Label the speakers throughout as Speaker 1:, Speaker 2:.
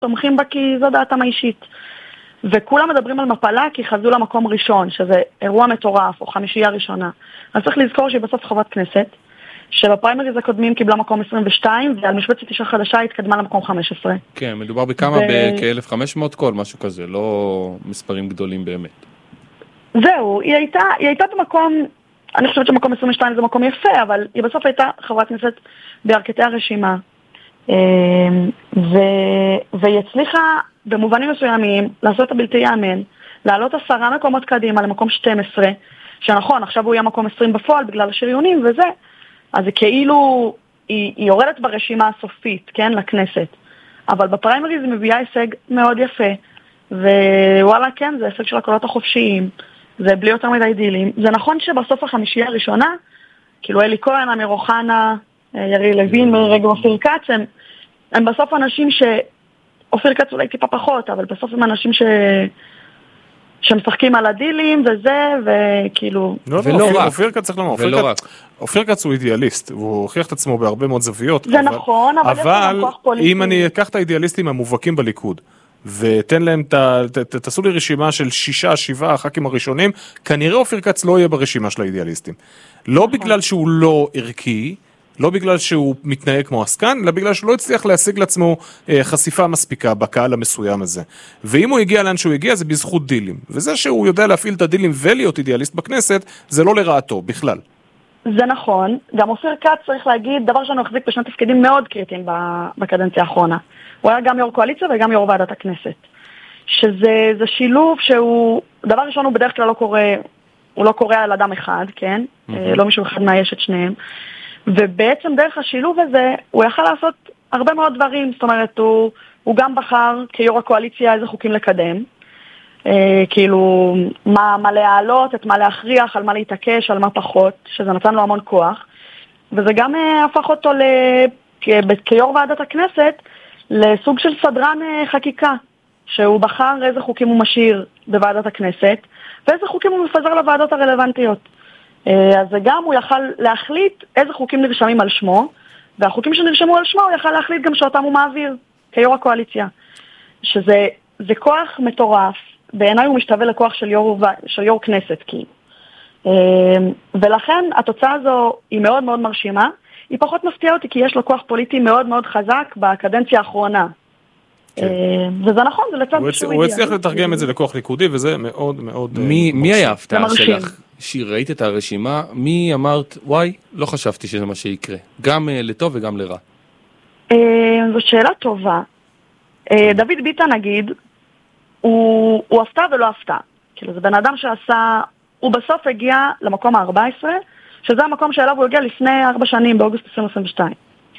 Speaker 1: תומכים בה כי זו דעתם האישית. וכולם מדברים על מפלה כי חזו למקום ראשון, שזה אירוע מטורף, או חמישייה ראשונה. אז צריך לזכור שהיא בסוף חברת כנסת, שבפריימריז הקודמים קיבלה מקום 22, ועל משבצת אישה חדשה התקדמה למקום 15.
Speaker 2: כן, מדובר בכמה, בכ-1,500 קול, משהו כזה, לא מספרים גדולים באמת.
Speaker 1: זהו, היא הייתה במקום, אני חושבת שמקום 22 זה מקום יפה, אבל היא בסוף הייתה חברת כנסת בירכתי הרשימה, והיא הצליחה במובנים מסוימים לעשות את הבלתי יאמן, לעלות 10 מקומות קדימה למקום 12, שנכון, עכשיו הוא יהיה מקום 20 בפועל בגלל השריונים וזה, אז זה כאילו, היא יורדת ברשימה הסופית, כן, לכנסת. אבל בפריימריז היא מביאה הישג מאוד יפה, ווואלה, כן, זה הישג של הקולות החופשיים, זה בלי יותר מדי דילים. זה נכון שבסוף החמישייה הראשונה, כאילו אלי כהן, אמיר אוחנה, יריב לוין, מירי רגב, אופיר כץ, הם בסוף אנשים אופיר כץ אולי טיפה פחות, אבל בסוף הם אנשים שמשחקים על הדילים וזה, וכאילו...
Speaker 3: ולא רק. אופיר כץ צריך לומר, אופיר כץ הוא אידיאליסט, והוא הוכיח את עצמו בהרבה מאוד זוויות.
Speaker 1: זה נכון,
Speaker 3: אבל אם אני אקח את האידיאליסטים המובהקים בליכוד, ותן להם, תעשו לי רשימה של 6-7 הח"כים הראשונים, כנראה אופיר כץ לא יהיה ברשימה של האידיאליסטים. לא בגלל שהוא לא ערכי, לא בגלל שהוא מתנהג כמו עסקן, אלא בגלל שהוא לא הצליח להשיג לעצמו חשיפה מספיקה בקהל המסוים הזה. ואם הוא הגיע לאן שהוא הגיע, זה בזכות דילים. וזה שהוא יודע להפעיל את הדילים ולהיות אידיאליסט בכנסת, זה לא לרעתו, בכלל.
Speaker 1: זה נכון. גם אופיר כץ צריך להגיד, דבר שאני החזיק בשני תפקידים מאוד קריטיים בקדנציה האחרונה. הוא היה גם יו"ר קואליציה וגם יו"ר ועדת הכנסת. שזה שילוב שהוא, דבר ראשון הוא בדרך כלל הוא לא קורא על אדם אחד, כן? לא מישהו אחד מאייש את שניהם. ובעצם דרך השילוב הזה, הוא יכל לעשות הרבה מאוד דברים, זאת אומרת, הוא גם בחר כיו"ר הקואליציה איזה חוקים לקדם, כאילו, מה להעלות, את מה להכריח, על מה להתעקש, על מה פחות, שזה נתן לו המון כוח, וזה גם הפך אותו כיו"ר ועדת הכנסת, לסוג של סדרן חקיקה, שהוא בחר איזה חוקים הוא משאיר בוועדת הכנסת, ואיזה חוקים הוא מפזר לוועדות הרלוונטיות. אז גם הוא יכל להחליט איזה חוקים נרשמים על שמו, והחוקים שנרשמו על שמו הוא יכל להחליט גם שאותם הוא מעביר כיו"ר הקואליציה. שזה כוח מטורף, בעיניי הוא משתווה לכוח של יו"ר כנסת, כאילו. ולכן התוצאה הזו היא מאוד מאוד מרשימה, היא פחות מפתיעה אותי כי יש לו כוח פוליטי מאוד מאוד חזק בקדנציה האחרונה. וזה נכון, זה לצד שהוא
Speaker 3: הוא הצליח לתרגם את זה לכוח ליכודי, וזה מאוד מאוד...
Speaker 2: מי היה הפתעה שלך? שראית את הרשימה, מי אמרת, וואי, לא חשבתי שזה מה שיקרה. גם לטוב וגם לרע.
Speaker 1: זו שאלה טובה. דוד ביטן, נגיד, הוא הפתעה ולא הפתעה. כאילו, זה בן אדם שעשה, הוא בסוף הגיע למקום ה-14, שזה המקום שאליו הוא הגיע לפני 4 שנים, באוגוסט 2022.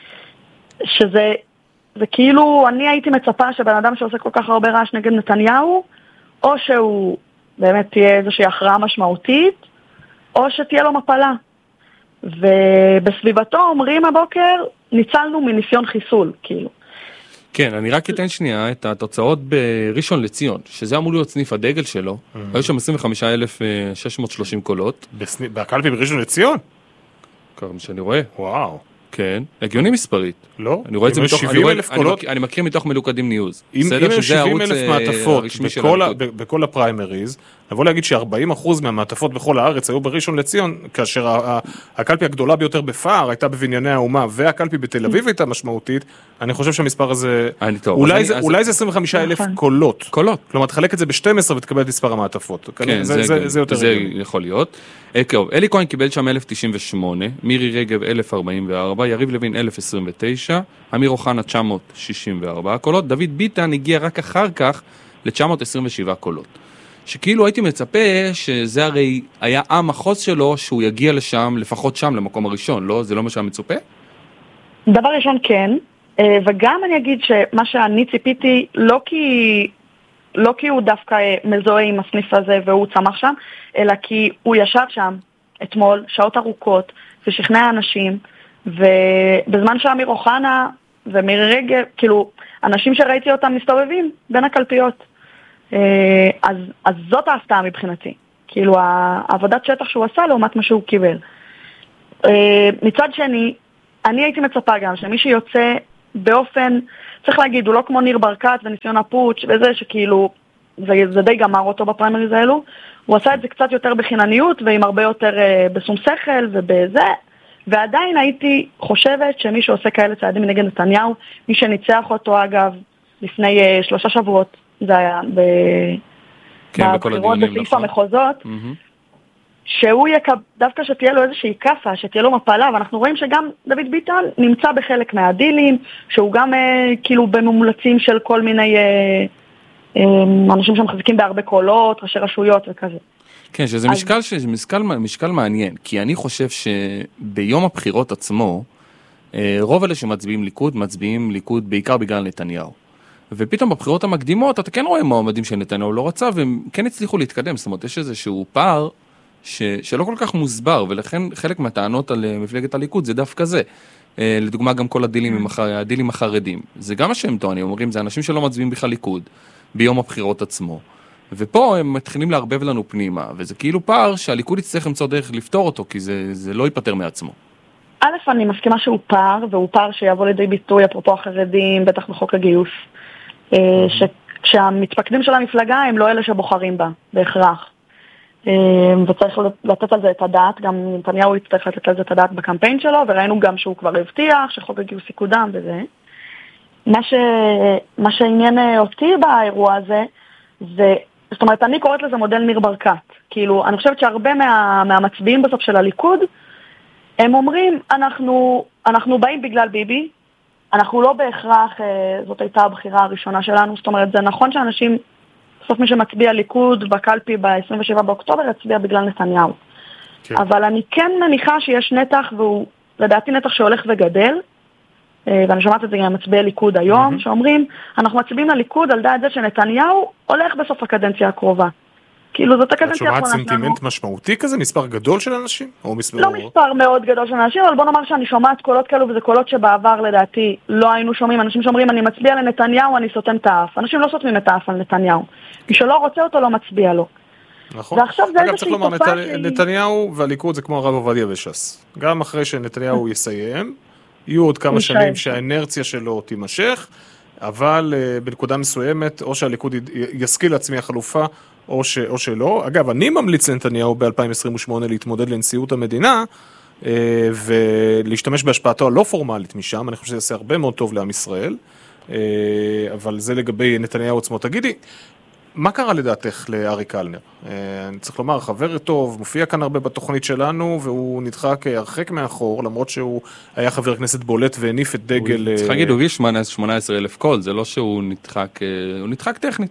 Speaker 1: זה כאילו, אני הייתי מצפה שבן אדם שעושה כל כך הרבה רעש נגד נתניהו, או שהוא באמת תהיה איזושהי הכרעה משמעותית, או שתהיה לו מפלה. ובסביבתו אומרים הבוקר, ניצלנו מניסיון חיסול, כאילו.
Speaker 2: כן, אני רק אתן שנייה את התוצאות בראשון לציון, שזה אמור להיות סניף הדגל שלו, היו שם 25,630 קולות.
Speaker 3: בקלפי בראשון לציון?
Speaker 2: כמה שאני רואה.
Speaker 3: וואו.
Speaker 2: כן, הגיוני מספרית.
Speaker 3: לא?
Speaker 2: אני רואה את זה מתוך,
Speaker 3: 70,000 קולות?
Speaker 2: אני מכיר מתוך מלוכדים ניוז.
Speaker 3: אם יש 70,000 מעטפות בכל הפריימריז, לבוא להגיד ש40% מהמעטפות בכל הארץ היו בראשון לציון, כאשר הקלפי הגדולה ביותר בפער הייתה בבנייני האומה, והקלפי בתל אביב הייתה משמעותית, אני חושב שהמספר הזה, אולי זה 25,000 קולות. כלומר, תחלק את זה ב-12 ותקבל את מספר המעטפות.
Speaker 2: כן, זה יותר יכול להיות. אלי כהן קיבל שם 1,098, מירי רגב 1,044, יריב לוין 1,029, אמיר אוחנה 964 קולות, דוד ביטן הגיע רק אחר כך ל-927 קולות. שכאילו הייתי מצפה שזה הרי היה המחוז שלו שהוא יגיע לשם, לפחות שם, למקום הראשון, לא? זה לא מה שהיה מצופה?
Speaker 1: דבר ראשון כן, וגם אני אגיד שמה שאני ציפיתי, לא כי הוא דווקא מזוהה עם הסניף הזה והוא צמח שם, אלא כי הוא ישב שם אתמול, שעות ארוכות, ושכנע אנשים, ובזמן שאמיר אוחנה ומירי רגב, כאילו, אנשים שראיתי אותם מסתובבים בין הקלפיות. אז זאת ההפתעה מבחינתי. כאילו, העבודת שטח שהוא עשה לעומת מה שהוא קיבל. מצד שני, אני הייתי מצפה גם שמי שיוצא באופן צריך להגיד, הוא לא כמו ניר ברקת וניסיון הפוץ' וזה שכאילו, זה די גמר אותו בפריימריז האלו, הוא עשה את זה קצת יותר בחינניות ועם הרבה יותר בשום שכל ובזה, ועדיין הייתי חושבת שמי שעושה כאלה צעדים נגד נתניהו, מי שניצח אותו אגב לפני 3 שבועות, זה היה בבחירות בסעיף המחוזות, שהוא דווקא שתהיה לו איזושהי קפה, שתהיה לו מפלה, ואנחנו רואים שגם דוד ביטן נמצא בחלק מהדילים, שהוא גם כאילו במומלצים של כל מיני אנשים שמחזיקים בהרבה קולות, ראשי רשויות וכזה.
Speaker 2: כן, שזה משקל מעניין, כי אני חושב שביום הבחירות עצמו, רוב אלה שמצביעים ליכוד, מצביעים ליכוד בעיקר בגלל נתניהו. ופתאום בבחירות המקדימות, אתה כן רואה מועמדים שנתניהו לא רצה, והם כן הצליחו להתקדם, זאת אומרת, יש איזשהו פער שלא כל כך מוסבר, ולכן חלק מהטענות על מפלגת הליכוד זה דווקא זה. לדוגמה, גם כל הדילים החרדים. זה גם מה שהם טוענים, אומרים, זה אנשים שלא מצביעים בכלל ליכוד, ביום הבחירות עצמו. ופה הם מתחילים להרבב לנו פנימה, וזה כאילו פער שהליכוד יצטרך למצוא דרך לפתור אותו, כי זה לא ייפטר מעצמו.
Speaker 1: א', אני מסכימה שהוא פער, והוא פער שיבוא לידי ביטוי, אפרופו החרדים, בטח בחוק הגיוס, שהמתפקדים של המפלגה הם לא אלה שבוחרים בה, בהכרח. וצריך לתת על זה את הדעת, גם נתניהו יצטרך לתת על זה את הדעת בקמפיין שלו, וראינו גם שהוא כבר הבטיח שחוק הגיוס יקודם וזה. מה שעניין אותי באירוע הזה, זאת אומרת, אני קוראת לזה מודל ניר ברקת. כאילו, אני חושבת שהרבה מהמצביעים בסוף של הליכוד, הם אומרים, אנחנו באים בגלל ביבי, אנחנו לא בהכרח, זאת הייתה הבחירה הראשונה שלנו, זאת אומרת, זה נכון שאנשים, בסוף מי שמצביע ליכוד בקלפי ב-27 באוקטובר, יצביע בגלל נתניהו. כן. אבל אני כן מניחה שיש נתח, והוא לדעתי נתח שהולך וגדל, ואני שומעת את זה גם מצביעי ליכוד היום, שאומרים, אנחנו מצביעים לליכוד על דעת זה שנתניהו הולך בסוף הקדנציה הקרובה. כאילו זאת הקדנציה האחרונה שלנו.
Speaker 3: את שומעת סנטימנט משמעותי כזה? מספר גדול של אנשים?
Speaker 1: לא מספר מאוד גדול של אנשים, אבל בוא נאמר שאני שומעת קולות כאלו, וזה קולות שבעבר לדעתי לא היינו שומעים. אנשים שאומרים, אני מצביע לנתניהו, אני סותם את האף. אנשים לא סותמים את האף על נתניהו. מי שלא רוצה אותו לא מצביע לו.
Speaker 3: נכון. אגב, צריך לומר, נתניהו והליכוד זה כמו הרב עובדיה וש"ס. גם אחרי שנתניהו יסיים, יהיו עוד כמה שנים שהאנרציה שלו תימשך, אבל בנקודה מסוימת, או שהליכוד ישכיל להצמיח חלופה, או שלא. אגב, אני ממליץ לנתניהו ב-2028 להתמודד לנשיאות המדינה, ולהשתמש בהשפעתו הלא פורמלית משם, אני חושב שזה יעשה הרבה מאוד טוב לעם ישראל, אבל זה לגבי נתניהו עצמו. תגידי, מה קרה לדעתך לארי קלנר? אני צריך לומר, חבר טוב, מופיע כאן הרבה בתוכנית שלנו, והוא נדחק הרחק מאחור, למרות שהוא היה חבר כנסת בולט והניף את דגל...
Speaker 2: צריך להגיד, הוא הגיש 18,000 קול, זה לא שהוא נדחק, הוא נדחק טכנית.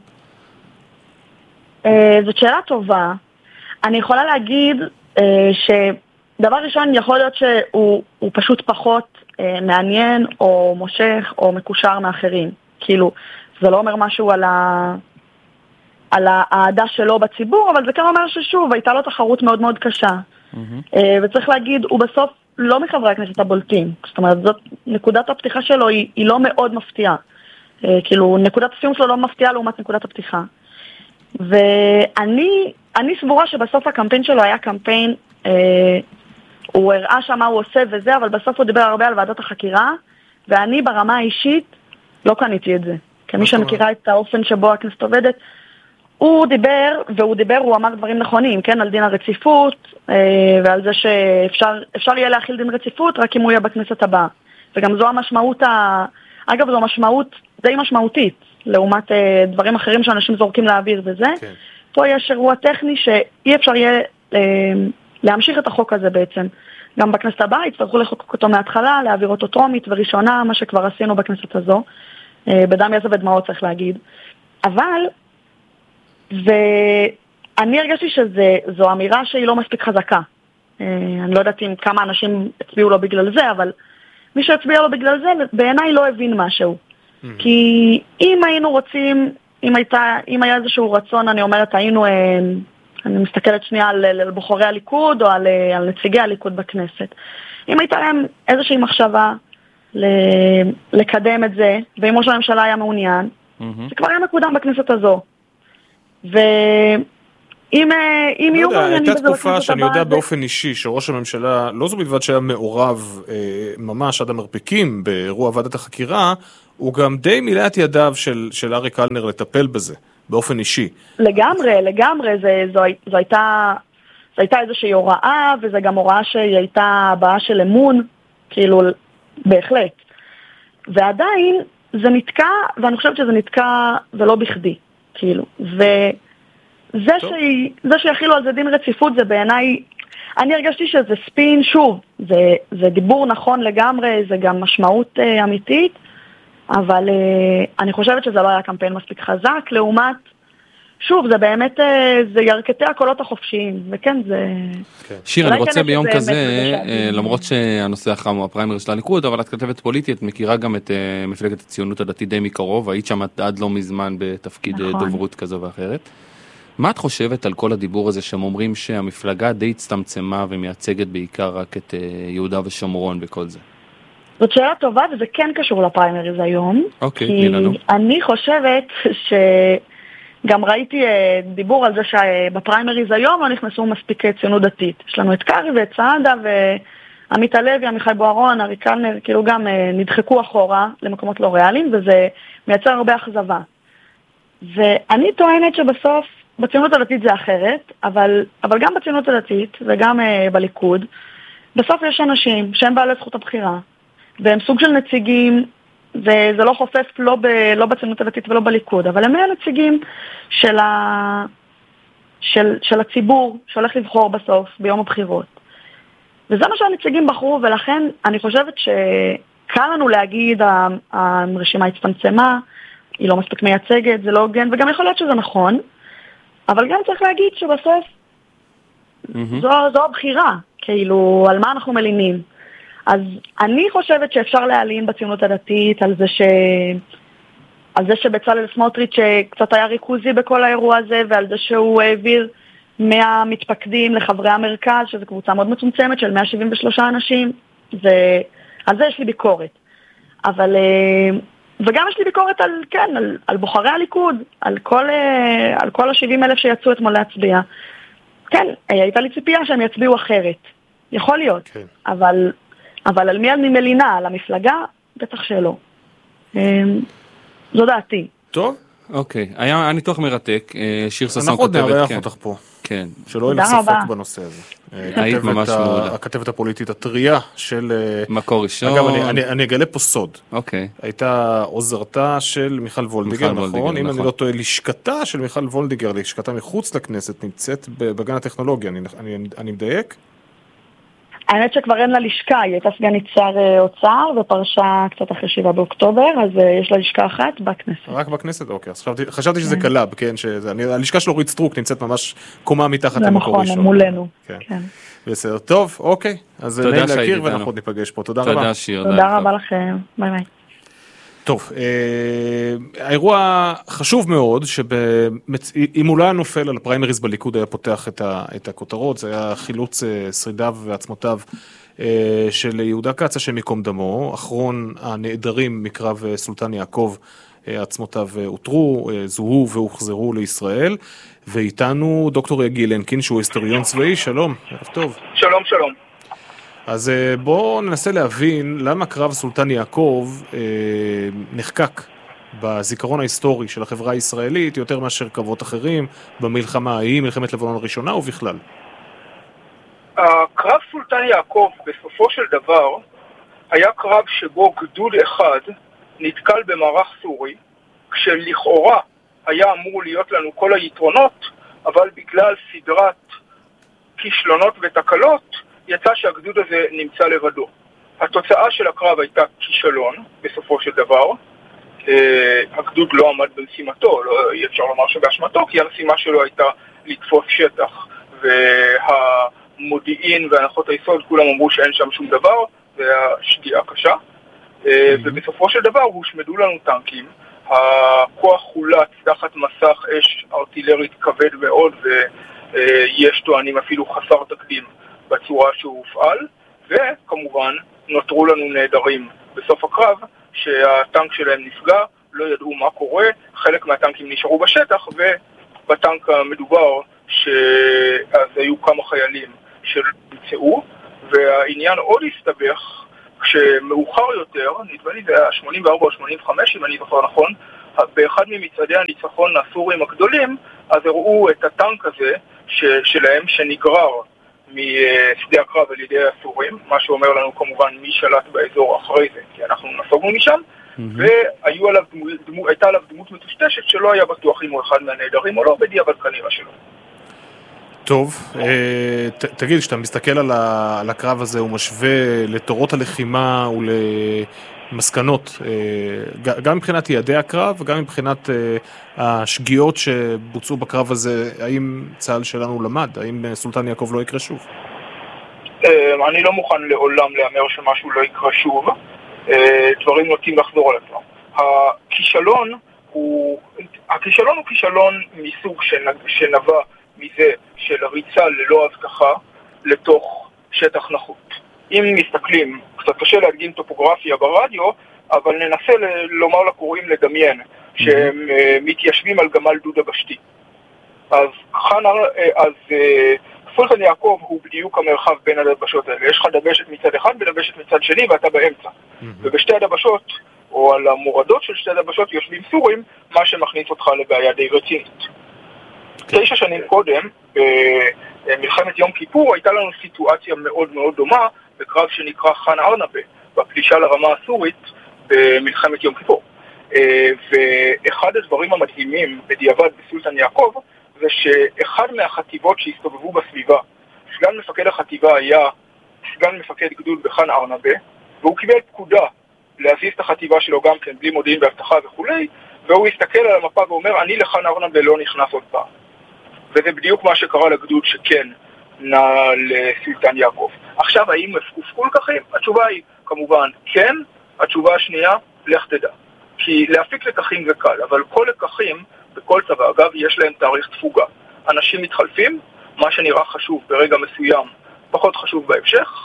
Speaker 1: זאת שאלה טובה. אני יכולה להגיד שדבר ראשון יכול להיות שהוא פשוט פחות מעניין, או מושך, או מקושר מאחרים. כאילו, זה לא אומר משהו על העדה שלו בציבור, אבל זה כן אומר ששוב, הייתה לו תחרות מאוד מאוד קשה. וצריך להגיד, הוא בסוף לא מחברי הכנסת הבולטים. זאת אומרת, זאת נקודת הפתיחה שלו היא לא מאוד מפתיעה. כאילו, נקודת הסיום שלו לא מפתיעה לעומת נקודת הפתיחה. ואני סבורה שבסוף הקמפיין שלו היה קמפיין, הוא הראה שם מה הוא עושה וזה, אבל בסוף הוא דיבר הרבה על ועדת החקירה, ואני ברמה האישית לא קניתי את זה. כמי שמכירה את האופן שבו הכנסת עובדת, הוא דיבר, הוא אמר דברים נכונים, כן, על דין הרציפות, ועל זה שאפשר יהיה להכיל דין רציפות רק אם הוא יהיה בכנסת הבאה. וגם זו המשמעות, אגב, זו משמעות די משמעותית, לעומת דברים אחרים שאנשים זורקים לאוויר וזה. כן. פה יש אירוע טכני שאי אפשר יהיה להמשיך את החוק הזה בעצם. גם בכנסת הבאה יצטרכו לחוקק אותו מההתחלה, להעביר אותו טרומית וראשונה, מה שכבר עשינו בכנסת הזו. בדם יזע ודמעות צריך להגיד. אבל, ואני הרגשתי שזו אמירה שהיא לא מספיק חזקה. אני לא יודעת אם כמה אנשים הצביעו לו בגלל זה, אבל מי שהצביע לו בגלל זה, בעיניי לא הבין משהו. כי אם היינו רוצים, אם היה איזשהו רצון, אני אומרת, אני מסתכלת שנייה על בוחרי הליכוד, או על נציגי הליכוד בכנסת. אם הייתה להם איזושהי מחשבה לקדם את זה, ואם ראש הממשלה היה מעוניין, זה כבר היה מקודם בכנסת הזו. ואם יהיו מעוניינים בזה בכנסת הבאה...
Speaker 3: הייתה תקופה שאני יודע באופן אישי, שראש הממשלה, לא זו בלבד שהיה מעורב ממש עד המרפקים באירוע ועדת החקירה, הוא גם די מילא את ידיו של אריק קלנר לטפל בזה, באופן אישי.
Speaker 1: לגמרי, זו הייתה איזושהי הוראה, וזה גם הוראה שהיא הייתה הבאה של אמון, כאילו, בהחלט. ועדיין, זה נתקע, ואני חושבת שזה נתקע ולא בכדי, כאילו. וזה שיחילו על זה דין רציפות, זה בעיניי, אני הרגשתי שזה ספין, שוב, זה דיבור נכון לגמרי, זה גם משמעות אמיתית, אבל אני חושבת שזה לא היה קמפיין מספיק חזק, לעומת, שוב, זה באמת, זה ירכתי הקולות החופשיים, וכן, זה...
Speaker 2: שיר, אני רוצה ביום כזה, למרות שהנושא החם הוא הפריימריז של הליכוד, אבל את כתבת פוליטית, מכירה גם את מפלגת הציונות הדתית די מקרוב, היית שם עד לא מזמן בתפקיד דוברות כזו ואחרת. מה את חושבת על כל הדיבור הזה שהם אומרים שהמפלגה די הצטמצמה ומייצגת בעיקר רק את יהודה ושומרון וכל זה?
Speaker 1: זאת שאלה טובה, וזה כן קשור לפריימריז היום.
Speaker 2: אוקיי, תני לנו.
Speaker 1: אני חושבת גם ראיתי דיבור על זה שבפריימריז היום לא נכנסו מספיק ציונות דתית. יש לנו את קרי ואת סעדה ועמית הלוי, עמיחי בוארון, אריק קלנר, כאילו גם נדחקו אחורה למקומות לא ריאליים, וזה מייצר הרבה אכזבה. ואני טוענת שבסוף בציונות הדתית זה אחרת, אבל גם בציונות הדתית וגם בליכוד, בסוף יש אנשים שהם בעלי זכות הבחירה, והם סוג של נציגים, וזה לא חופף לא בציונות הדתית ולא בליכוד, אבל הם הנציגים של הציבור שהולך לבחור בסוף ביום הבחירות. וזה מה שהנציגים בחרו, ולכן אני חושבת שקל לנו להגיד, הרשימה הצטמצמה, היא לא מספיק מייצגת, זה לא הוגן, וגם יכול להיות שזה נכון, אבל גם צריך להגיד שבסוף זו הבחירה, כאילו, על מה אנחנו מלינים. אז אני חושבת שאפשר להעלים בציונות הדתית על זה שבצלאל סמוטריץ' שקצת היה ריכוזי בכל האירוע הזה, ועל זה שהוא העביר 100 מתפקדים לחברי המרכז, שזו קבוצה מאוד מצומצמת של 173 אנשים, על זה יש לי ביקורת. אבל, וגם יש לי ביקורת על בוחרי הליכוד, על כל ה-70,000 שיצאו אתמול להצביע. כן, הייתה לי ציפייה שהם יצביעו אחרת. יכול להיות, okay. אבל על מי אני מלינה? על המפלגה? בטח שלא. זו דעתי.
Speaker 3: טוב.
Speaker 2: אוקיי, היה ניתוח מרתק, שיר ששון כותבת.
Speaker 3: אנחנו עוד נארח אותך פה.
Speaker 2: כן.
Speaker 3: שלא יהיה לך ספק בנושא הזה.
Speaker 2: היית ממש מעולה.
Speaker 3: הכתבת הפוליטית הטריה של...
Speaker 2: מקור ראשון.
Speaker 3: אגב, אני אגלה פה סוד.
Speaker 2: אוקיי.
Speaker 3: הייתה עוזרתה של מיכל וולדיגר, נכון? אם אני לא טועה, לשכתה של מיכל וולדיגר, לשכתה מחוץ לכנסת, נמצאת בגן הטכנולוגיה. אני מדייק?
Speaker 1: האמת שכבר אין לה לשכה, היא הייתה סגנית שר אוצר ופרשה קצת אחרי 7 באוקטובר, אז יש לה לשכה אחת בכנסת.
Speaker 3: רק בכנסת? אוקיי, אז חשבתי שזה קלאב, כן, הלשכה של אורית סטרוק נמצאת ממש קומה מתחת למקור ראשון.
Speaker 1: זה נכון, מולנו. כן.
Speaker 3: בסדר, טוב, אוקיי, אז נעים להכיר ואנחנו עוד ניפגש פה, תודה רבה.
Speaker 2: תודה שיר.
Speaker 1: תודה רבה לכם, ביי ביי.
Speaker 3: טוב, האירוע חשוב מאוד, שאם הוא לא היה נופל על הפריימריז בליכוד היה פותח את הכותרות, זה היה חילוץ שרידיו ועצמותיו של יהודה קצה שמקום דמו, אחרון הנעדרים מקרב סולטן יעקב, עצמותיו הותרו, זוהו והוחזרו לישראל, ואיתנו דוקטור יגיל הנקין שהוא היסטוריון צבאי, שלום, ערב טוב.
Speaker 4: שלום, שלום.
Speaker 3: אז בואו ננסה להבין למה קרב סולטן יעקב נחקק בזיכרון ההיסטורי של החברה הישראלית יותר מאשר קרבות אחרים במלחמה ההיא, מלחמת לבנון הראשונה ובכלל.
Speaker 4: הקרב סולטן יעקב בסופו של דבר היה קרב שבו גדוד אחד נתקל במערך סורי, כשלכאורה היה אמור להיות לנו כל היתרונות, אבל בגלל סדרת כישלונות ותקלות יצא שהגדוד הזה נמצא לבדו. התוצאה של הקרב הייתה כישלון בסופו של דבר. הגדוד לא עמד במשימתו, אי אפשר לומר שבאשמתו, כי המשימה שלו הייתה לתפוס שטח, והמודיעין והנחות היסוד כולם אמרו שאין שם שום דבר, והשגיאה קשה. ובסופו של דבר הושמדו לנו טנקים, הכוח חולץ תחת מסך אש ארטילרית כבד מאוד, ויש טוענים אפילו חסר תקדים בצורה שהוא הופעל, וכמובן נותרו לנו נעדרים בסוף הקרב שהטנק שלהם נפגע, לא ידעו מה קורה, חלק מהטנקים נשארו בשטח, ובטנק המדובר שאז היו כמה חיילים שנמצאו, והעניין עוד הסתבך כשמאוחר יותר, נדמה לי זה היה 84 או 85 אם אני זוכר נכון, באחד ממצעדי הניצחון הסורים הגדולים, אז הראו את הטנק הזה שלהם שנגרר משדה הקרב על ידי הסורים, מה שאומר לנו כמובן מי שלט באזור אחרי זה, כי אנחנו נסוגנו משם, והייתה עליו דמות מטושטשת שלא היה בטוח אם הוא אחד מהנהדרים או לא, בדיעבד כנראה שלו.
Speaker 3: טוב, תגיד, כשאתה מסתכל על הקרב הזה, הוא משווה לתורות הלחימה ולמסקנות, גם מבחינת יעדי הקרב וגם מבחינת השגיאות שבוצעו בקרב הזה, האם צה"ל שלנו למד? האם סולטן יעקב לא יקרה שוב?
Speaker 4: אני לא מוכן לעולם לאמר שמשהו לא יקרה שוב. דברים נוטים לחזור על עצמם. הכישלון הוא כישלון מסוג שנבע מזה של הריצה ללא הבטחה לתוך שטח נחות. אם מסתכלים, קצת קשה להדגים טופוגרפיה ברדיו, אבל ננסה לומר לקוראים לדמיין שהם מתיישבים על גמל דוד הבשתי. אז סולטן יעקב הוא בדיוק המרחב בין הדבשות האלה. יש לך דבשת מצד אחד ודבשת מצד שני ואתה באמצע. ובשתי הדבשות, או על המורדות של שתי הדבשות, יושבים סורים, מה שמכניס אותך לבעיה די רצינית. 9 שנים קודם, במלחמת יום כיפור, הייתה לנו סיטואציה מאוד מאוד דומה, בקרב שנקרא חאן ארנבה, בפלישה לרמה הסורית במלחמת יום כיפור. ואחד הדברים המדהימים בדיעבד בסולטן יעקב, זה שאחד מהחטיבות שהסתובבו בסביבה, סגן מפקד החטיבה היה סגן מפקד גדוד בחאן ארנבה, והוא קיבל פקודה להזיז את החטיבה שלו גם כן, בלי מודיעין והבטחה וכולי, והוא הסתכל על המפה ואומר, אני לחאן ארנבה לא נכנס עוד פעם. וזה בדיוק מה שקרה לגדוד שכן נע לסולטן יעקב. עכשיו, האם הופקו לקחים? התשובה היא כמובן כן, התשובה השנייה, לך תדע. כי להפיק לקחים זה קל, אבל כל לקחים בכל צבא, אגב, יש להם תאריך תפוגה. אנשים מתחלפים, מה שנראה חשוב ברגע מסוים, פחות חשוב בהמשך,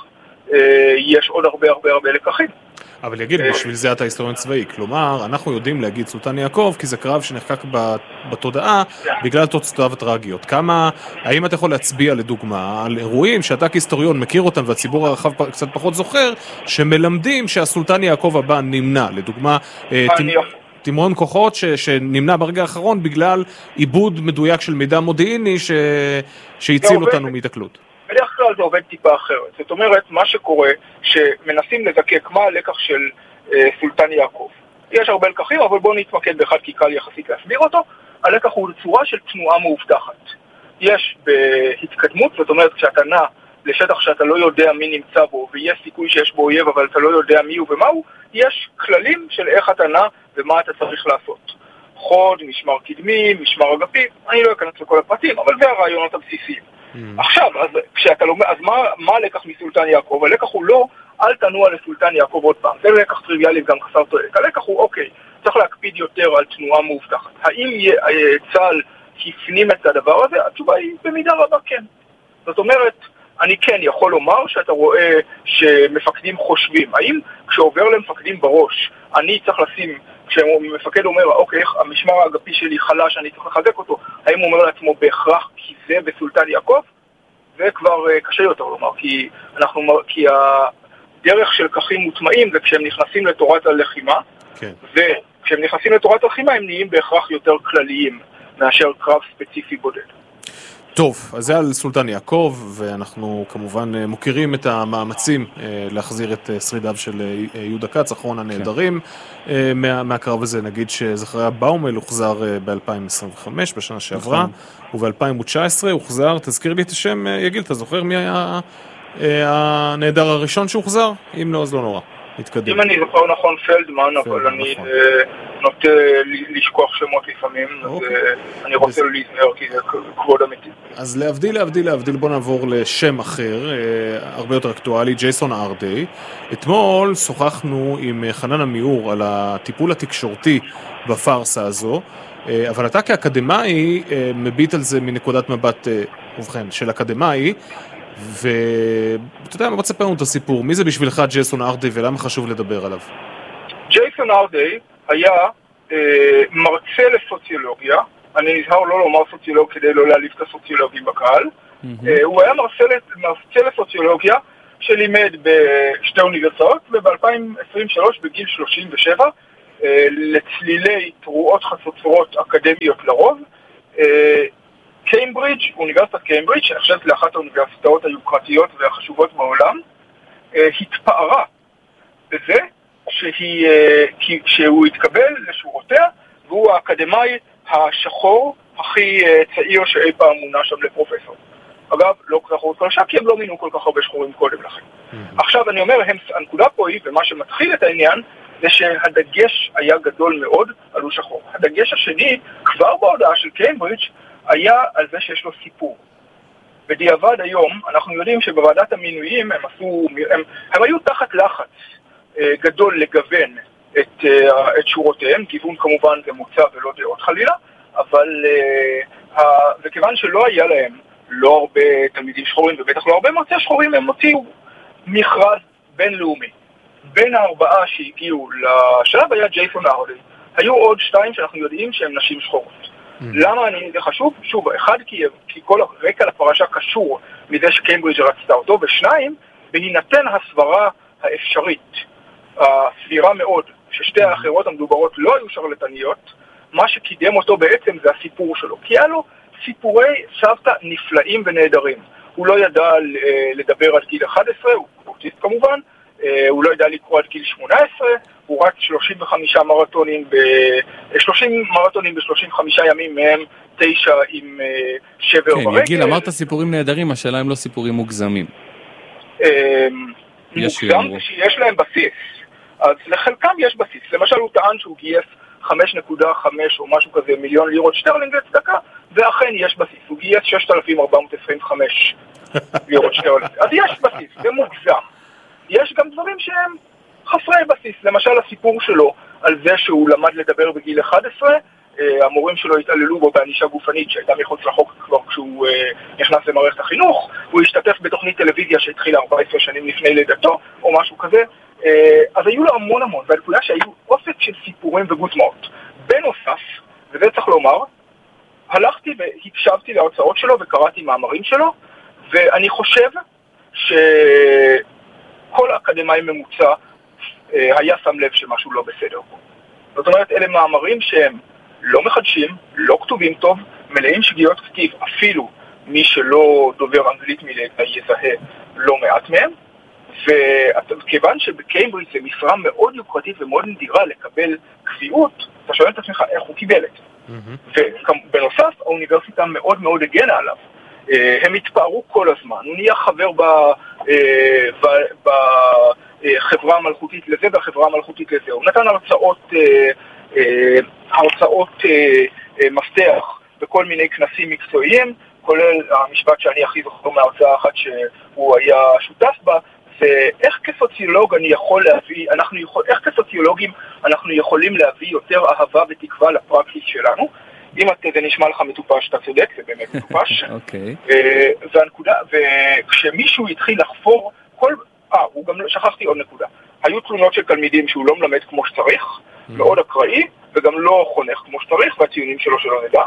Speaker 4: יש עוד הרבה לקחים.
Speaker 3: אבל יגיד, בשביל זה אתה היסטוריון צבאי, כלומר, אנחנו יודעים להגיד סולטן יעקב, כי זה קרב שנחקק בתודעה בגלל תוצאותיו הטרגיות. האם אתה יכול להצביע לדוגמה על אירועים שאתה כהיסטוריון מכיר אותם והציבור הרחב קצת פחות זוכר, שמלמדים שהסולטן יעקב הבא נמנע, לדוגמה, תמרון כוחות שנמנע ברגע האחרון בגלל עיבוד מדויק של מידע מודיעיני שהציל אותנו מהתקלות.
Speaker 4: בדרך כלל זה עובד טיפה אחרת. זאת אומרת, מה שקורה, שמנסים לזקק מה הלקח של סולטן יעקב. יש הרבה לקחים, אבל בואו נתמקד באחד כי קל יחסית להסביר אותו. הלקח הוא צורה של תנועה מאובטחת. יש בהתקדמות, זאת אומרת, כשאתה נע לשטח שאתה לא יודע מי נמצא בו, ויש סיכוי שיש בו אויב, אבל אתה לא יודע מי הוא ומה הוא, יש כללים של איך אתה נע ומה אתה צריך לעשות. חוד, משמר קדמי, משמר אגפי, אני לא אכנס לכל הפרטים, אבל זה הרעיונות הבסיסיים. עכשיו, אז מה הלקח מסולטן יעקב? הלקח הוא לא, אל תנוע לסולטן יעקב עוד פעם. זה לקח טריוויאלי וגם חסר תועלת. הלקח הוא, אוקיי, צריך להקפיד יותר על תנועה מאובטחת. האם צה"ל הפנים את הדבר הזה? התשובה היא במידה רבה כן. זאת אומרת, אני כן יכול לומר שאתה רואה שמפקדים חושבים. האם כשעובר למפקדים בראש, אני צריך לשים, כשמפקד אומר, אוקיי, המשמר האגפי שלי חלש, אני צריך לחזק אותו, האם הוא אומר לעצמו בהכרח כי זה בסולטן יעקב? זה כבר קשה יותר לומר, כי הדרך של לקחים מוטמעים זה כשהם נכנסים לתורת הלחימה, כן. וכשהם נכנסים לתורת הלחימה הם נהיים בהכרח יותר כלליים מאשר קרב ספציפי בודד.
Speaker 3: טוב, אז זה על סולטן יעקב, ואנחנו כמובן מוכירים את המאמצים להחזיר את שרידיו של יהודה כץ, אחרון הנהדרים מהקרב הזה. נגיד שזכריה באומל הוחזר ב-2025, בשנה שעברה, וב-2019 הוחזר, תזכיר לי את השם, יגיל, אתה זוכר מי היה הנהדר הראשון שהוחזר? אם לא, אז לא נורא. נתקדם.
Speaker 4: אם אני זוכר נכון פלדמן, אבל אני נוטה לשכוח שמות לפעמים, אז אני רוצה להיזהר כי זה כבוד אמיתי.
Speaker 3: אז להבדיל, בוא נעבור לשם אחר, הרבה יותר אקטואלי, ג'ייסון ארדי. אתמול שוחחנו עם חנן עמיור על הטיפול התקשורתי בפרסה הזו, אבל אתה כאקדמאי מביט על זה מנקודת מבט, ובכן, של אקדמאי, ואתה יודע, מה תספר לנו את הסיפור? מי זה בשבילך ג'ייסון ארדי ולמה חשוב לדבר עליו?
Speaker 4: ג'ייסון ארדי היה מרצה לסוציולוגיה, אני נזהר לא לומר סוציולוג כדי לא להעליב את הסוציולוגים בקהל, הוא היה מרצה לסוציולוגיה שלימד בשתי אוניברסיטאות, וב-2023 בגיל 37, לצלילי תרועות חצוצרות אקדמיות לרוב, קיימברידג', אוניברסיטת קיימברידג', שנחשבת לאחת האוניברסיטאות היוקרתיות והחשובות בעולם, התפארה בזה שהוא התקבל לשורותיה, והוא האקדמאי השחור הכי צעיר שאי פעם מונה שם לפרופסור. אגב, לא כל כך הרבה חדשה, כי הם לא מינו כל כך הרבה שחורים קודם לכן. עכשיו אני אומר, הנקודה פה היא, ומה שמתחיל את העניין, זה שהדגש היה גדול מאוד על הוא שחור. הדגש השני, כבר בהודעה של קיימברידג', היה על זה שיש לו סיפור. בדיעבד היום, אנחנו יודעים שבוועדת המינויים הם היו תחת לחץ גדול לגוון את שורותיהם, גיוון כמובן זה מוצא ולא דעות חלילה, אבל וכיוון שלא היה להם לא הרבה תלמידים שחורים ובטח לא הרבה מרצי שחורים, הם הוציאו מכרז בינלאומי. בין הארבעה שהגיעו לשלב היה ג'ייסון ארלי. היו עוד שתיים שאנחנו יודעים שהם נשים שחורות. למה זה חשוב? שוב, אחד כי כל הרקע לפרשה קשור מזה שקיימברידג' רצתה אותו, ושניים, בהינתן הסברה האפשרית, הסבירה מאוד, ששתי האחרות המדוברות לא היו שרלטניות, מה שקידם אותו בעצם זה הסיפור שלו. כי היה לו סיפורי סבתא נפלאים ונהדרים. הוא לא ידע לדבר עד גיל 11, הוא אוטיסט כמובן, הוא לא ידע לקרוא עד גיל 18, הוא רץ 30 מרתונים ב-35 ימים, מהם 9 עם שבר ברגל.
Speaker 2: כן, יגיל, אמרת סיפורים נהדרים, השאלה הם לא סיפורים מוגזמים.
Speaker 4: מוגזם זה שיש להם בסיס, אז לחלקם יש בסיס. למשל הוא טען שהוא גייס 5.5 או משהו כזה מיליון לירות שטרלינג לצדקה, ואכן יש בסיס, הוא גייס 6,425 לירות שטרלינג. אז יש בסיס, זה מוגזם. יש גם דברים שהם חסרי בסיס, למשל הסיפור שלו על זה שהוא למד לדבר בגיל 11, המורים שלו התעללו בו בענישה גופנית שהייתה מחוץ לחוק כבר כשהוא נכנס למערכת החינוך, הוא השתתף בתוכנית טלוויזיה שהתחילה 14 שנים לפני לידתו או משהו כזה, אז היו לו המון, והנקודה שהיו אופק של סיפורים וגוזמאות. בנוסף, וזה צריך לומר, הלכתי והקשבתי להרצאות שלו וקראתי מאמרים שלו, ואני חושב שכל אקדמאי ממוצע היה שם לב שמשהו לא בסדר פה. זאת אומרת, אלה מאמרים שהם לא מחדשים, לא כתובים טוב, מלאים שגיאות כתיב, אפילו מי שלא דובר אנגלית מלאתה יזהה לא מעט מהם, וכיוון שבקיימברידג' זה משרה מאוד יוקרתית ומאוד נדירה לקבל קביעות, אתה שואל את עצמך איך הוא קיבל את זה. ובנוסף, האוניברסיטה מאוד מאוד הגנה עליו. הם התפארו כל הזמן, הוא נהיה חבר בחברה המלכותית לזה והחברה המלכותית לזה. הוא נתן הרצאות מפתח בכל מיני כנסים מקצועיים, כולל המשפט שאני הכי זוכר מההרצאה אחת שהוא היה שותף בה, זה איך כסוציולוג אני יכול להביא, איך כסוציולוגים אנחנו יכולים להביא יותר אהבה ותקווה לפרקסיס שלנו. אם זה נשמע לך מטופש, אתה צודק, זה באמת מטופש. והנקודה, וכשמישהו התחיל לחפור, הוא גם שכחתי עוד נקודה. היו תלונות של תלמידים שהוא לא מלמד כמו שצריך, מאוד אקראי, וגם לא חונך כמו שצריך, והציונים שלו שלא נדע.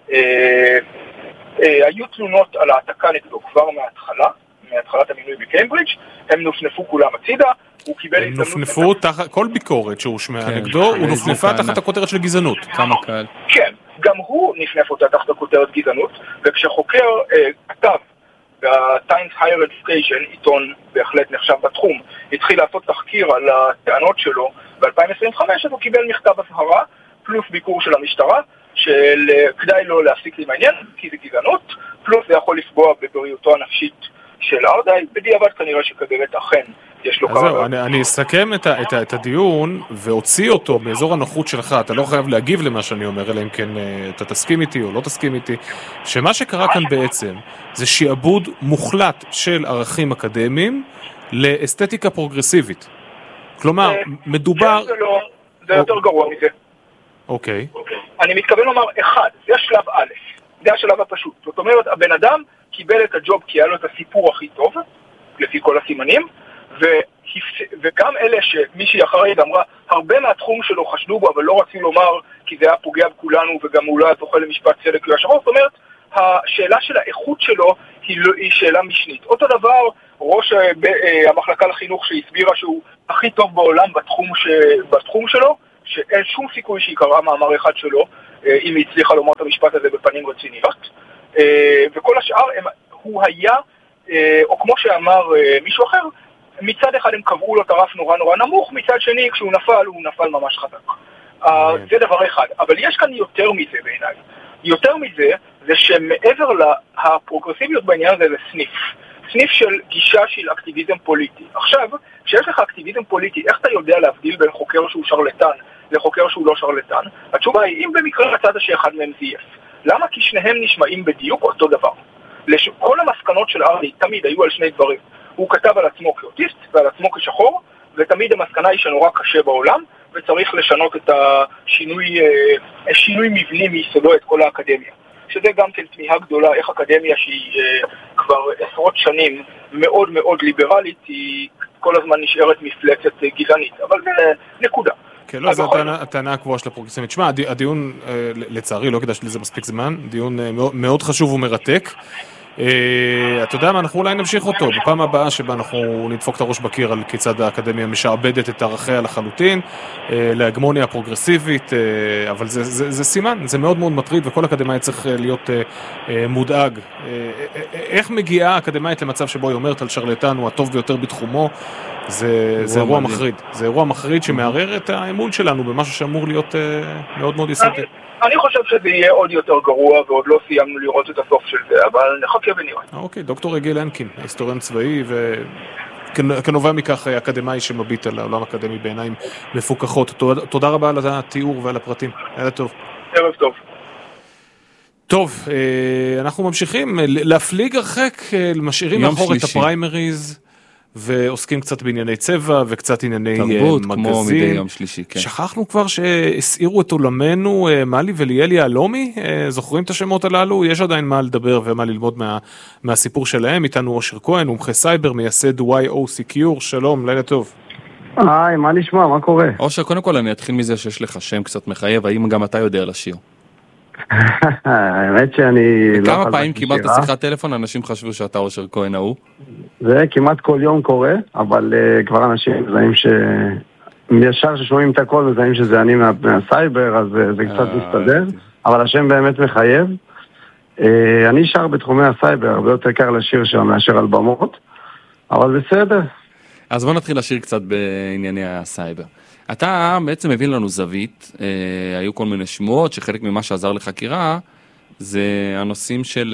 Speaker 4: היו תלונות על העתקה נגדו כבר מהתחלת המינוי בקיימברידג', הם נופנפו כולם הצידה, הוא קיבל
Speaker 3: הם נופנפו תחת כל ביקורת שהושמעה נגדו, הוא נופנפה תחת הכותרת של גזענות.
Speaker 2: כמה קל.
Speaker 4: כן, גם הוא נפנף אותה תחת הכותרת גזענות, וכשחוקר כתב ב-Times Higher Education, עיתון בהחלט נחשב בתחום, התחיל לעשות תחקיר על הטענות שלו ב-2025, אז הוא קיבל מכתב הסהרה, פלוס ביקור של המשטרה, שכדאי לו להפסיק עם העניין, כי זה גזענות, פלוס זה יכול לפגוע בבריאותו הנפשית של ארדאי, בדיעבד כנראה שכדרת אכן יש לו
Speaker 3: אז זהו, אני אסכם את הדיון והוציא אותו באזור הנוחות שלך, אתה לא חייב להגיב למה שאני אומר, אלא אם כן אתה תסכים איתי או לא תסכים איתי, שמה שקרה כאן בעצם זה שיעבוד מוחלט של ערכים אקדמיים לאסתטיקה פרוגרסיבית. כלומר, מדובר...
Speaker 4: זה יותר גרוע מזה.
Speaker 3: אוקיי.
Speaker 4: אני מתכוון לומר, אחד, זה השלב א', זה השלב הפשוט. זאת אומרת, הבן אדם קיבל את הג'וב כי היה לו את הסיפור הכי טוב, לפי כל הסימנים, וגם אלה שמישהי אחרי אמרה, הרבה מהתחום שלו חשדו בו, אבל לא רצו לומר כי זה היה פוגע בכולנו, וגם הוא לא היה זוכה למשפט צדק וישר. זאת אומרת, השאלה של האיכות שלו היא שאלה משנית. אותו דבר ראש המחלקה לחינוך שהסבירה שהוא הכי טוב בעולם בתחום שלו, שאין שום סיכוי שהיא קראה מאמר אחד שלו, אם היא הצליחה לומר את המשפט הזה בפנים רציניות. וכל השאר הוא היה, או כמו שאמר מישהו אחר, מצד אחד הם קבעו לו את הרף נורא נורא נמוך, מצד שני כשהוא נפל הוא נפל ממש חזק. זה דבר אחד. אבל יש כאן יותר מזה בעיניי. יותר מזה זה שמעבר לפרוגרסיביות בעניין הזה זה סניף של גישה של אקטיביזם פוליטי. עכשיו, כשיש לך אקטיביזם פוליטי, איך אתה יודע להבדיל בין חוקר שהוא שרלטן לחוקר שהוא לא שרלטן? התשובה היא, אם במקרה הצד שאחד מהם זייף. למה? כי שניהם נשמעים בדיוק אותו דבר. כל המסקנות של ארני תמיד היו על שני דברים. הוא כתב על עצמו כאוטיסט ועל עצמו כשחור, ותמיד המסקנה היא שנורא קשה בעולם, וצריך לשנות את השינוי מבני מיסודו את כל האקדמיה. שזה גם כן תמיהה גדולה, איך אקדמיה שהיא כבר עשרות שנים מאוד מאוד ליברלית, היא כל הזמן נשארת מפלצת גזענית, אבל זה נקודה.
Speaker 3: כן, לא, זו הטענה הקבועה של הפרוגרסיבית. שמע, הדיון, לצערי, לא הקדשתי לזה מספיק זמן, דיון מאוד חשוב ומרתק. אתה יודע מה, אנחנו אולי נמשיך אותו בפעם הבאה שבה אנחנו נדפוק את הראש בקיר על כיצד האקדמיה משעבדת את ערכיה לחלוטין להגמוניה פרוגרסיבית, אבל זה סימן, זה מאוד מאוד מטריד, וכל אקדמאי צריך להיות מודאג. איך מגיעה האקדמאית למצב שבו היא אומרת על שרלטן הוא הטוב ביותר בתחומו? זה אירוע מחריד, זה אירוע מחריד שמערער את האמון שלנו במשהו שאמור להיות מאוד מאוד יסודי.
Speaker 4: אני חושב שזה יהיה עוד יותר גרוע, ועוד לא סיימנו לראות את הסוף של זה, אבל נחכה ונראה.
Speaker 3: אוקיי, דוקטור יגיל הנקין, היסטוריון צבאי, וכנובע מכך אקדמאי שמביט על העולם האקדמי בעיניים מפוקחות. תודה רבה על התיאור ועל הפרטים. ערב טוב.
Speaker 4: ערב טוב.
Speaker 3: טוב, אנחנו ממשיכים להפליג הרחק, משאירים מאחור את הפריימריז, ועוסקים קצת בענייני צבע וקצת ענייני
Speaker 2: תרבות,
Speaker 3: מגזין.
Speaker 2: כמו מדי יום שלישי, כן.
Speaker 3: שכחנו כבר שהסעירו את עולמנו מלי וליאל יהלומי, זוכרים את השמות הללו? יש עדיין מה לדבר ומה ללמוד מהסיפור שלהם. איתנו אושר כהן, מומחה סייבר, מייסד YO Secure. שלום, לילה טוב.
Speaker 5: היי, מה נשמע? מה קורה?
Speaker 2: אושר, קודם כל אני אתחיל מזה שיש לך שם קצת מחייב, האם גם אתה יודע לשיר?
Speaker 5: האמת שאני...
Speaker 2: וכמה פעמים קיבלת שיחת טלפון, אנשים חשבו שאתה אושר כהן ההוא?
Speaker 5: זה כמעט כל יום קורה, אבל כבר אנשים מזהים ישר ששומעים את הכל מזהים שזה אני מהסייבר, אז זה קצת מסתדר, אבל השם באמת מחייב. אני שר בתחומי הסייבר, הרבה יותר קר לשיר שם מאשר על במות, אבל בסדר.
Speaker 2: אז בוא נתחיל לשיר קצת בענייני הסייבר. אתה בעצם מביא לנו זווית, היו כל מיני שמועות שחלק ממה שעזר לחקירה זה הנושאים של,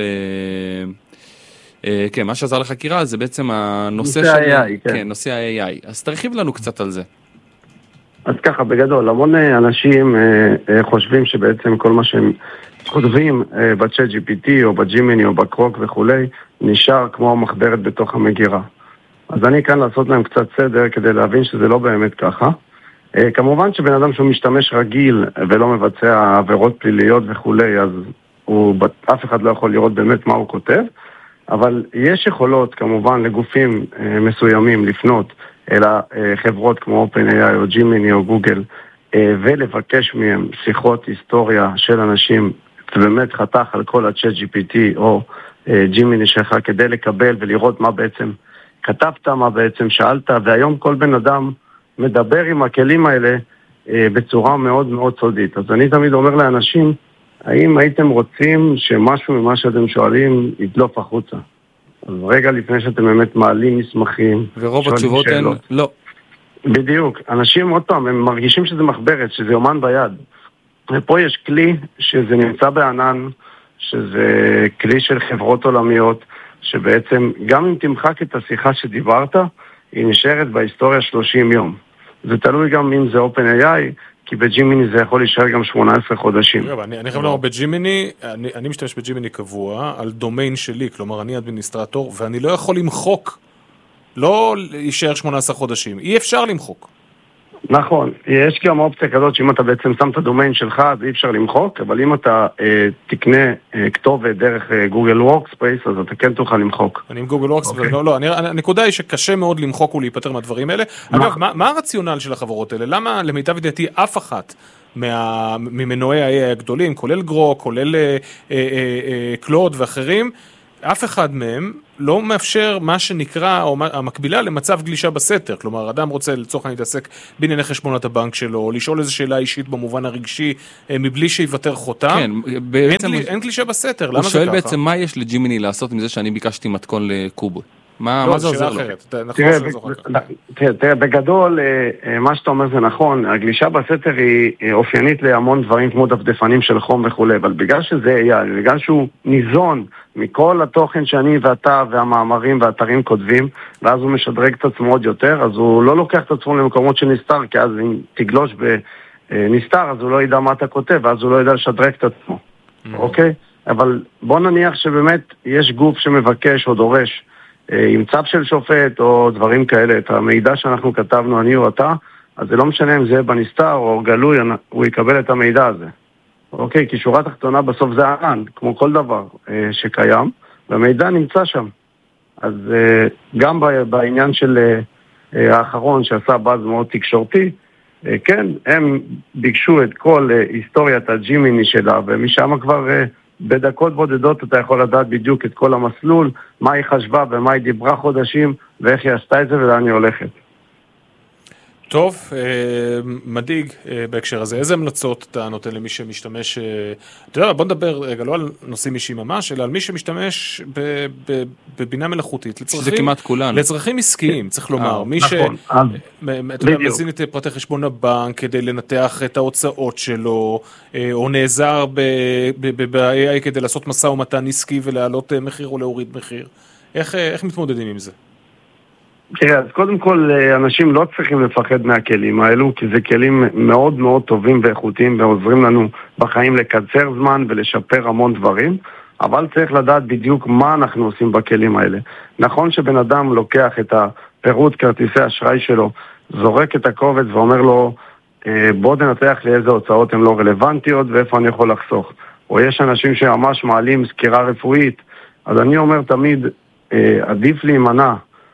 Speaker 2: כן, מה שעזר לחקירה זה בעצם הנושא של, כן, נושא ה-AI. אז תרחיב לנו קצת על זה.
Speaker 5: אז ככה, בגדול, המון אנשים חושבים שבעצם כל מה שהם כותבים בצ'אט GPT או בג'ימיני או בקרוק וכולי, נשאר כמו המחברת בתוך המגירה. אז אני כאן לעשות להם קצת סדר כדי להבין שזה לא באמת ככה. כמובן שבן אדם שהוא משתמש רגיל ולא מבצע עבירות פליליות וכולי, אז אף אחד לא יכול לראות באמת מה הוא כותב, אבל יש יכולות כמובן לגופים מסוימים לפנות אל החברות כמו OpenAI או Gemini או גוגל ולבקש מהם שיחות היסטוריה של אנשים באמת חתך על כל הצ'אט GPT או Gemini שלך כדי לקבל ולראות מה בעצם כתבת, מה בעצם שאלת, והיום כל בן אדם מדבר עם הכלים האלה בצורה מאוד מאוד סודית. אז אני תמיד אומר לאנשים, האם הייתם רוצים שמשהו ממה שאתם שואלים ידלוף החוצה? אז רגע לפני שאתם באמת מעלים מסמכים,
Speaker 2: ורוב התשובות הן לא.
Speaker 5: בדיוק. אנשים עוד פעם, הם מרגישים שזה מחברת, שזה יומן ביד. ופה יש כלי שזה נמצא בענן, שזה כלי של חברות עולמיות, שבעצם גם אם תמחק את השיחה שדיברת, היא נשארת בהיסטוריה 30 יום. זה תלוי גם אם זה OpenAI, כי בג'ימיני זה יכול להישאר גם 18 חודשים.
Speaker 3: אני חייב לומר, בג'ימיני, אני משתמש בג'ימיני קבוע על דומיין שלי, כלומר אני אדמיניסטרטור, ואני לא יכול למחוק, לא להישאר 18 חודשים, אי אפשר למחוק.
Speaker 5: נכון, יש גם אופציה כזאת שאם אתה בעצם שם את הדומיין שלך, אז אי אפשר למחוק, אבל אם אתה תקנה כתובת דרך גוגל וורקספייס, אז אתה כן תוכל למחוק.
Speaker 3: אני עם גוגל וורקספייס, לא, הנקודה היא שקשה מאוד למחוק ולהיפטר מהדברים האלה. אגב, מה הרציונל של החברות האלה? למה למיטב ידיעתי אף אחת ממנועי ה-AI הגדולים, כולל גרוק, כולל קלוד ואחרים, אף אחד מהם לא מאפשר מה שנקרא, או המקבילה למצב גלישה בסתר. כלומר, אדם רוצה לצורך להתעסק בענייני חשבונות הבנק שלו, או לשאול איזו שאלה אישית במובן הרגשי, מבלי שיוותר חותם.
Speaker 2: כן, בעצם...
Speaker 3: אין גלישה בסתר, למה
Speaker 2: הוא
Speaker 3: זה
Speaker 2: שואל
Speaker 3: ככה?
Speaker 2: בעצם מה יש לג'ימיני לעשות עם זה שאני ביקשתי מתכון לקובו? מה זה עוזר לו?
Speaker 5: תראה, בגדול, מה שאתה אומר זה נכון, הגלישה בסתר היא אופיינית להמון דברים כמו דפדפנים של חום וכו', אבל בגלל שזה AI, בגלל שהוא ניזון מכל התוכן שאני ואתה והמאמרים והאתרים כותבים, ואז הוא משדרג את עצמו עוד יותר, אז הוא לא לוקח את עצמו למקומות של נסתר, כי אז אם תגלוש בנסתר, אז הוא לא ידע מה אתה כותב, ואז הוא לא ידע לשדרג את עצמו, אוקיי? אבל בוא נניח שבאמת יש גוף שמבקש או דורש, עם צו של שופט או דברים כאלה, את המידע שאנחנו כתבנו, אני או אתה, אז זה לא משנה אם זה בנסתר או גלוי, הוא יקבל את המידע הזה. אוקיי, כי שורה תחתונה בסוף זה ענן, כמו כל דבר שקיים, והמידע נמצא שם. אז גם בעניין של האחרון שעשה באז מאוד תקשורתי, כן, הם ביקשו את כל היסטוריית הג'ימיני שלה, ומשם כבר... בדקות בודדות אתה יכול לדעת בדיוק את כל המסלול, מה היא חשבה ומה היא דיברה חודשים, ואיך היא עשתה את זה ולאן היא הולכת.
Speaker 3: טוב, מדאיג בהקשר הזה. איזה המלצות אתה נותן למי שמשתמש, אתה יודע, בוא נדבר רגע לא על נושאים אישיים ממש, אלא על מי שמשתמש בבינה מלאכותית,
Speaker 2: שזה כמעט כולנו.
Speaker 3: לצרכים עסקיים, צריך לומר. מי שמזין את פרטי חשבון הבנק כדי לנתח את ההוצאות שלו, או נעזר ב-AI כדי לעשות מסע ומתן עסקי ולהעלות מחיר או להוריד מחיר. איך מתמודדים עם זה?
Speaker 5: תראה, אז קודם כל, אנשים לא צריכים לפחד מהכלים האלו, כי זה כלים מאוד מאוד טובים ואיכותיים, ועוזרים לנו בחיים לקצר זמן ולשפר המון דברים, אבל צריך לדעת בדיוק מה אנחנו עושים בכלים האלה. נכון שבן אדם לוקח את הפירוט כרטיסי אשראי שלו, זורק את הקובץ ואומר לו, בוא ננתח לי איזה הוצאות הן לא רלוונטיות ואיפה אני יכול לחסוך. או יש אנשים שממש מעלים סקירה רפואית, אז אני אומר תמיד, עדיף להימנע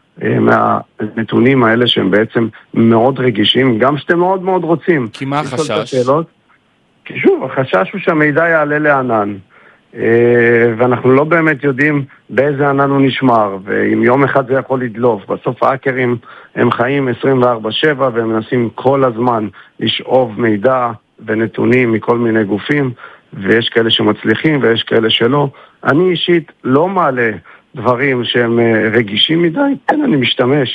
Speaker 5: מהנתונים האלה שהם בעצם מאוד רגישים, גם שאתם מאוד מאוד רוצים.
Speaker 2: כי מה החשש?
Speaker 5: כי שוב, החשש הוא שהמידע יעלה לענן, ואנחנו לא באמת יודעים באיזה ענן הוא נשמר, ואם יום אחד זה יכול לדלוף. בסוף האקרים הם חיים 24/7, והם מנסים כל הזמן לשאוב מידע ונתונים מכל מיני גופים, ויש כאלה שמצליחים ויש כאלה שלא. אני אישית לא מעלה דברים שהם רגישים מדי, כן אני משתמש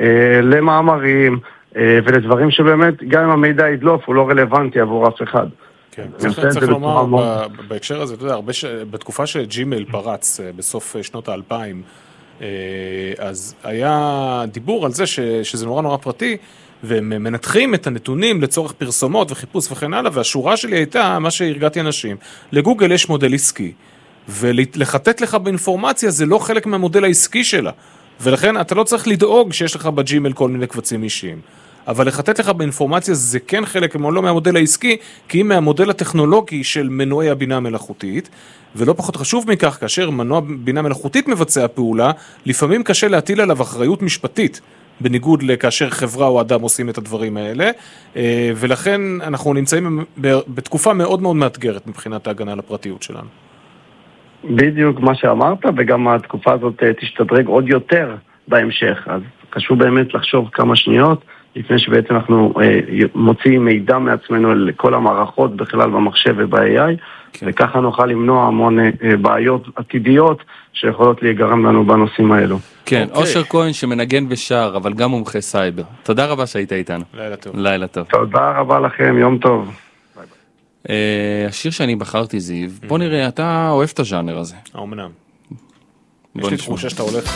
Speaker 5: למאמרים ולדברים שבאמת גם אם המידע ידלוף הוא לא רלוונטי עבור אף אחד.
Speaker 3: כן, צריך לומר בהקשר הזה, אתה יודע, בתקופה שג'ימייל פרץ בסוף שנות ה-2000, אז היה דיבור על זה שזה נורא נורא פרטי, והם מנתחים את הנתונים לצורך פרסומות וחיפוש וכן הלאה, והשורה שלי הייתה, מה שהרגעתי אנשים, לגוגל יש מודל עסקי, ולחטט לך באינפורמציה זה לא חלק מהמודל העסקי שלה, ולכן אתה לא צריך לדאוג שיש לך בג'ימייל כל מיני קבצים אישיים. אבל לחטט לך באינפורמציה זה כן חלק לא מהמודל העסקי, כי אם מהמודל הטכנולוגי של מנועי הבינה המלאכותית, ולא פחות חשוב מכך, כאשר מנוע בינה מלאכותית מבצע פעולה, לפעמים קשה להטיל עליו אחריות משפטית, בניגוד לכאשר חברה או אדם עושים את הדברים האלה, ולכן אנחנו נמצאים בתקופה מאוד מאוד מאתגרת מבחינת ההגנה על הפרטיות שלנו.
Speaker 5: בדיוק מה שאמרת, וגם התקופה הזאת תשתדרג עוד יותר בהמשך, אז חשוב באמת לחשוב כמה שניות, לפני שבעצם אנחנו מוציאים מידע מעצמנו לכל המערכות בכלל במחשב וב-AI, וככה נוכל למנוע המון בעיות עתידיות שיכולות להיגרם לנו בנושאים האלו.
Speaker 2: כן, אושר כהן שמנגן ושר, אבל גם מומחה סייבר. תודה רבה שהיית איתנו.
Speaker 3: לילה טוב.
Speaker 2: לילה טוב.
Speaker 5: תודה רבה לכם, יום טוב.
Speaker 2: השיר שאני בחרתי זיו, בוא נראה, אתה אוהב את הז'אנר הזה.
Speaker 3: האומנם. יש לי תחושה שאתה הולך...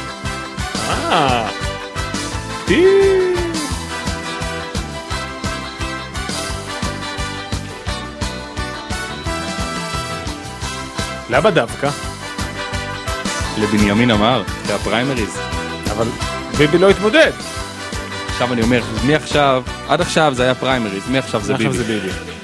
Speaker 3: למה דווקא?
Speaker 2: לבנימין אמר, זה הפריימריז.
Speaker 3: אבל ביבי לא התמודד.
Speaker 2: עכשיו אני אומר, מעכשיו, עד עכשיו זה היה פריימריז, מעכשיו זה ביבי.